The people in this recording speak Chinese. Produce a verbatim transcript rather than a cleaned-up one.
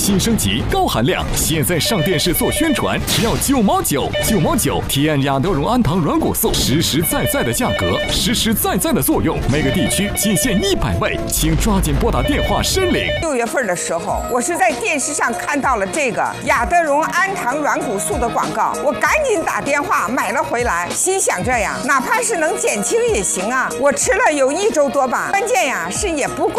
新升级，高含量，现在上电视做宣传，只要九毛九，九毛九，提安亚德荣安糖软骨素，实实在在的价格，实实在在的作用，每个地区仅限一百位，请抓紧拨打电话申领。 六月份的时候，我是在电视上看到了这个亚德荣安糖软骨素的广告，我赶紧打电话买了回来，心想着呀，哪怕是能减轻也行啊，我吃了有一周多吧，关键呀是也不贵。